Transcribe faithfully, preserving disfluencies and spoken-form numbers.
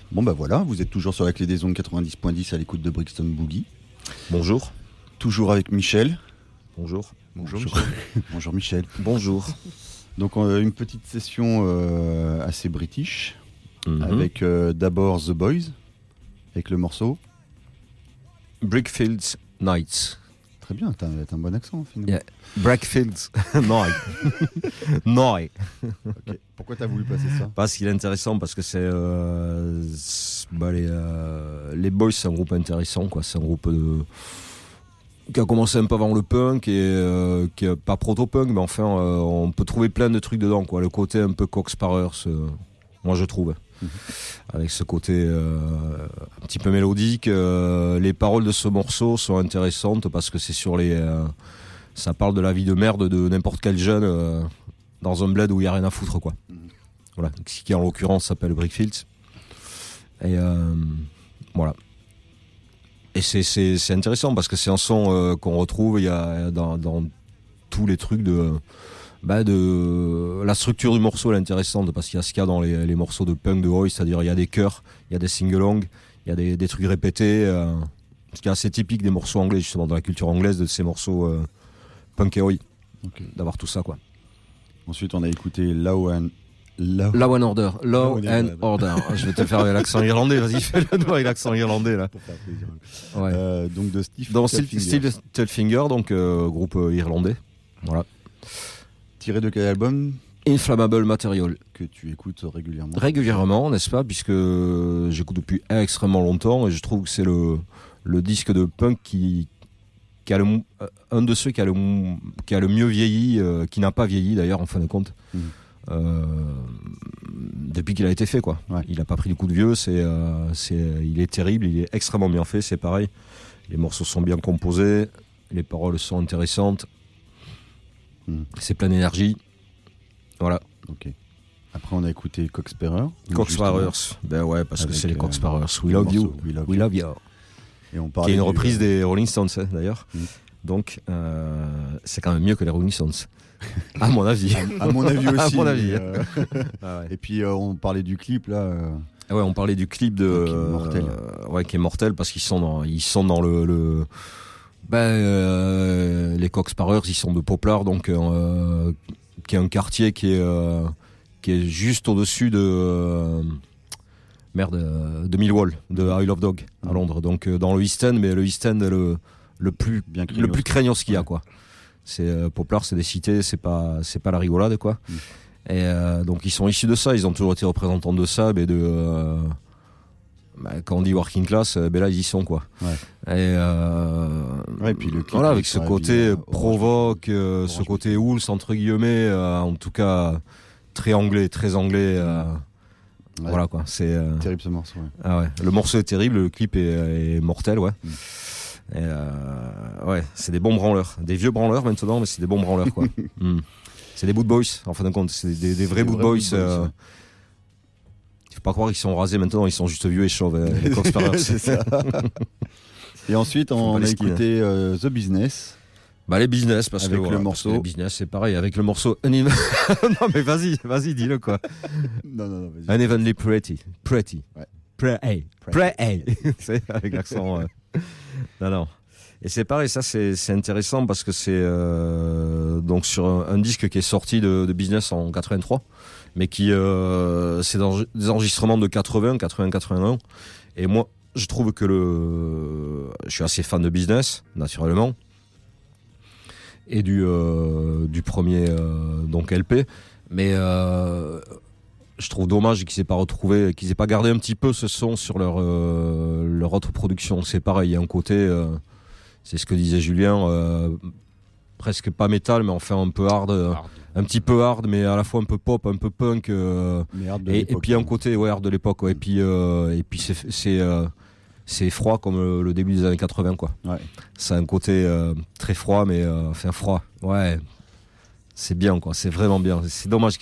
Bon bah voilà, vous êtes toujours sur la clé des ondes quatre-vingt-dix point dix à l'écoute de Brixton Boogie. Bonjour. Toujours avec Michel. Bonjour. Bonjour Michel. Bonjour Michel. Bonjour. Donc euh, une petite session euh, assez british, mm-hmm. avec euh, d'abord The Boys, avec le morceau Brickfields Nights. Très bien, t'as, t'as un bon accent finalement. Yeah. Brickfields Nights. Non. Okay. Pourquoi t'as voulu passer ça? Parce qu'il est intéressant, parce que c'est, euh, c'est bah, les, euh, les Boys, c'est un groupe intéressant, quoi. C'est un groupe de, qui a commencé un peu avant le punk et euh, qui est pas proto-punk, mais enfin euh, on peut trouver plein de trucs dedans, quoi. Le côté un peu Cock Sparrows, euh, moi je trouve. Mmh. Avec ce côté euh, un petit peu mélodique, euh, les paroles de ce morceau sont intéressantes parce que c'est sur les, euh, ça parle de la vie de merde de n'importe quel jeune euh, dans un bled où il y a rien à foutre, quoi. Mmh. Voilà, qui en l'occurrence s'appelle Brickfields. Et euh, voilà. Et c'est, c'est, c'est intéressant parce que c'est un son euh, qu'on retrouve il y a dans, dans tous les trucs de Bah de la structure du morceau est intéressante parce qu'il y a ce qu'il y a dans les, les morceaux de punk de Oi, c'est-à-dire il y a des chœurs, il y a des sing-alongs, il y a des, des trucs répétés, euh, ce qui est assez typique des morceaux anglais, justement dans la culture anglaise, de ces morceaux euh, punk et Oi, okay. D'avoir tout ça, quoi. Ensuite on a écouté Law and Law, Law and Order, Law, Law and Order. Je vais te faire l'accent irlandais, vas-y, fais-le nous avec l'accent irlandais là. Pour faire plaisir. Ouais. Euh, donc de Steve Dans Steve Stilfinger, donc euh, groupe euh, irlandais, voilà. Tiré de quel album? Inflammable Material. Que tu écoutes régulièrement. Régulièrement, n'est-ce pas? Puisque j'écoute depuis extrêmement longtemps et je trouve que c'est le, le disque de punk qui, qui a le, un de ceux qui a le, qui a le mieux vieilli, euh, qui n'a pas vieilli d'ailleurs en fin de compte, mmh. euh, depuis qu'il a été fait, quoi. Ouais. Il n'a pas pris le coup de vieux, c'est, euh, c'est, il est terrible, il est extrêmement bien fait, c'est pareil. Les morceaux sont bien composés, les paroles sont intéressantes. C'est plein d'énergie. Voilà. Ok. Après, on a écouté Cock Sparrows. Cock Sparrows. Ben ouais, parce que c'est les Cock Sparrows. Euh, We love you. We love, We love you. Et on qui est une du... reprise des Rolling Stones, hein, d'ailleurs. Mm. Donc, euh, c'est quand même mieux que les Rolling Stones. À mon avis. à, à mon avis aussi. À mon avis. Euh... ah ouais. Et puis, euh, on parlait du clip, là. Euh... Ah ouais, on parlait du clip de. Qui est mortel. Euh, ouais, qui est mortel parce qu'ils sont dans, ils sont dans le. le... Ben, euh, les Cock Sparrows, ils sont de Poplar, donc euh, qui est un quartier qui est euh, qui est juste au-dessus de euh, merde de Millwall, de Isle of Dog à Londres. Donc euh, dans le East End, mais le East End est le le plus bien le plus craignos qu'il y a, quoi. C'est euh, Poplar, c'est des cités, c'est pas c'est pas la rigolade, quoi. Mm. Et euh, donc ils sont issus de ça, ils ont toujours été représentants de ça, mais de euh, bah, quand on dit working class, ben là ils y sont, quoi. Ouais. Et, euh, ouais, et puis le clip, voilà, avec ce côté vie, provoque, euh, orange, ce côté Wools entre guillemets, euh, en tout cas très anglais, très anglais. Euh, ouais. Voilà, quoi. C'est euh, terrible ce morceau. Ouais. Ah ouais. Le morceau est terrible, le clip est, est mortel, ouais. Mm. Et euh, ouais, c'est des bons branleurs, des vieux branleurs maintenant, mais c'est des bons branleurs, quoi. mm. C'est des boot boys, en fin de compte, c'est des, des vrais boot boys. boys euh, ouais. Faut pas croire qu'ils sont rasés maintenant, ils sont juste vieux et chauves. Euh, les Cock Sparrows. C'est ça. Et ensuite, on a écouté euh, The Business. Bah les Business, parce avec que le voilà, morceau. Les Business, c'est pareil, avec le morceau. Non mais vas-y, vas-y, dis-le, quoi. non non non. Vas-y. Unevenly Pretty, Pretty, ouais. Pretty, Pretty. C'est avec l'accent. Euh... Non non. Et c'est pareil, ça c'est, c'est intéressant parce que c'est euh, donc sur un, un disque qui est sorti de, de Business en quatre-vingt-trois, mais qui euh, c'est dans des enregistrements de quatre-vingts, quatre-vingts, quatre-vingt-un. Et moi, je trouve que le, je suis assez fan de Business, naturellement, et du euh, du premier euh, donc L P, mais euh, je trouve dommage qu'ils aient pas retrouvé, qu'ils aient pas gardé un petit peu ce son sur leur euh, leur autre production. C'est pareil, il y a un côté euh, c'est ce que disait Julien, euh, presque pas métal, mais enfin un peu hard, euh, hard, un petit peu hard, mais à la fois un peu pop, un peu punk. Euh, et, et puis un côté ouais, hard de l'époque, ouais, et puis euh, et puis c'est c'est euh, c'est froid comme le, le début des années quatre-vingts, quoi. Ouais. C'est un côté euh, très froid, mais euh, enfin froid. Ouais, c'est bien, quoi. C'est vraiment bien. C'est dommage.